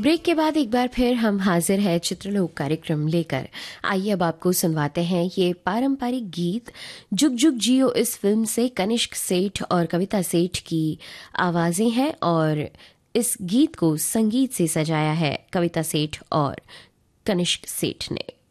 Break के बाद एक बार फिर हम हाजिर है चित्रलोक कार्यक्रम लेकर। आइए अब आपको सुनवाते हैं ये पारंपरिक गीत जुग जुग जियो। इस फिल्म से कनिष्क सेठ और कविता सेठ की आवाजें हैं और इस गीत को संगीत से सजाया है कविता सेठ और कनिष्क सेठ ने।